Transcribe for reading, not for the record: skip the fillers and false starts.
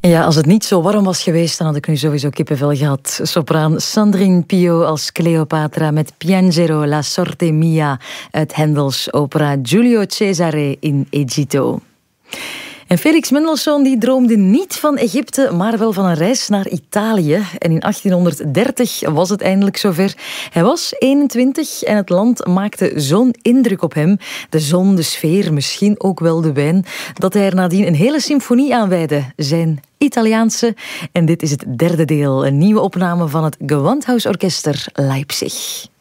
Ja, als het niet zo warm was geweest, dan had ik nu sowieso kippenvel gehad. Sopraan Sandrine Pio als Cleopatra met Piangero la sorte mia uit Hendels opera Giulio Cesare in Egitto. En Felix Mendelssohn die droomde niet van Egypte, maar wel van een reis naar Italië. En in 1830 was het eindelijk zover. Hij was 21 en het land maakte zo'n indruk op hem, de zon, de sfeer, misschien ook wel de wijn, dat hij er nadien een hele symfonie aan wijdde, zijn Italiaanse. En dit is het derde deel, een nieuwe opname van het Gewandhausorchester Leipzig.